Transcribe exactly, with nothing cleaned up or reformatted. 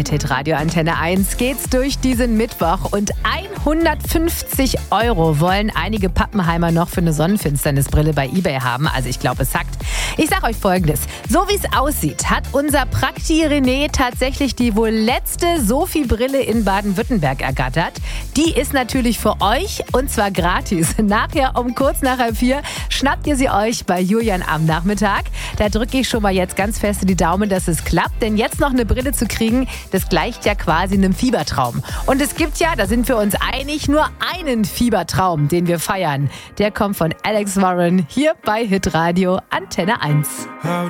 mit Hitradio Antenne eins geht's durch diesen Mittwoch und hundertfünfzig Euro wollen einige Pappenheimer noch für eine Sonnenfinsternisbrille bei eBay haben. Also ich glaube, es sackt. Ich sag euch Folgendes. So wie es aussieht, hat unser Prakti René tatsächlich die wohl letzte Sophie-Brille in Baden-Württemberg ergattert. Die ist natürlich für euch und zwar gratis. Nachher um kurz nach halb vier schnappt ihr sie euch bei Julian am Nachmittag. Da drücke ich schon mal jetzt ganz fest die Daumen, dass es klappt. Denn jetzt noch eine Brille zu kriegen, das gleicht ja quasi einem Fiebertraum. Und es gibt ja, da sind wir uns einig, nur einen Fiebertraum, den wir feiern. Der kommt von Alex Warren hier bei Hitradio Antenne eins.